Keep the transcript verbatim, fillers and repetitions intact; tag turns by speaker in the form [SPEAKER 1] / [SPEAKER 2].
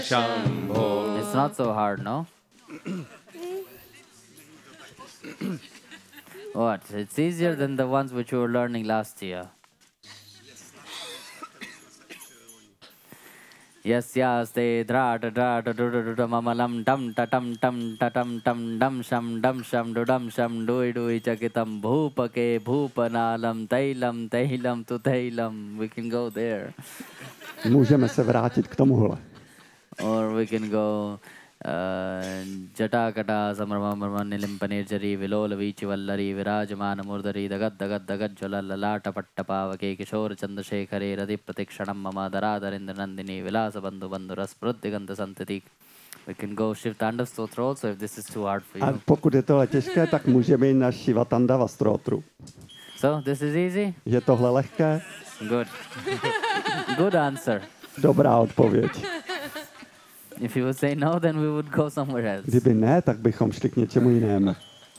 [SPEAKER 1] Shambho.
[SPEAKER 2] It's not so hard, no? What? It's easier than the ones which you were learning last year. Yes, yes, they dra da dra da du du du du mamalam dum ta tum tum ta tum tum dum sham dum sham du dum sham dui dui chakitam bhupake bhupanalam tailam tailam tu tailam. We can go there.
[SPEAKER 3] Můžeme se vrátit k tomuhle.
[SPEAKER 2] Or we can go Jata Kata Samrama Nilim Panirjari Vilola Vichi Vallari Virajamana Murdari Dagad Dagad Dagad Jala Lalata Pattapavake Kishore Chandrasekhare Radhi Pratikshanam Mama Daradarindra Nandini Vilasa Bandhu Bandhu Raspruddiganta Santati. We can go Shiv Tandav Stotra also if this is too hard for you.
[SPEAKER 3] A pokud je tohle těžké, tak můžeme jít na Shiva Tandava Stotru.
[SPEAKER 2] So this is easy?
[SPEAKER 3] Je tohle lehké?
[SPEAKER 2] Good. Good answer.
[SPEAKER 3] Dobrá odpověď.
[SPEAKER 2] If you would say no, then we would go somewhere else.
[SPEAKER 3] Kdyby ne, tak bychom šli k něčemu jinému.